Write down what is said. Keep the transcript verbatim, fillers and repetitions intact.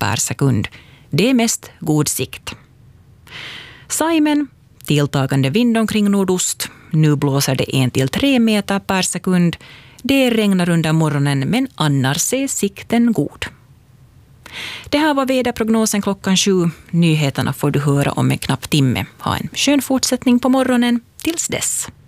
per sekund. Det är mest god sikt. Saimen, tilltagande vind omkring nordost. Nu blåser det en till tre meter per sekund. Det regnar under morgonen, men annars är sikten god. Det här var väderprognosen klockan sju. Nyheterna får du höra om en knapp timme. Ha en skön fortsättning på morgonen. Tills dess.